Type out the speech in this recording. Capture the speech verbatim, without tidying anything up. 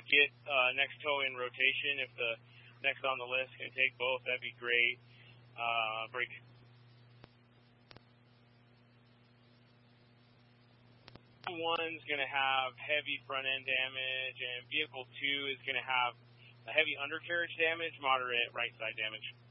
get uh, next tow in rotation. If the next on the list can take both, that'd be great. Uh, break. One's going to have heavy front end damage, and vehicle two is going to have a heavy undercarriage damage, moderate right side damage.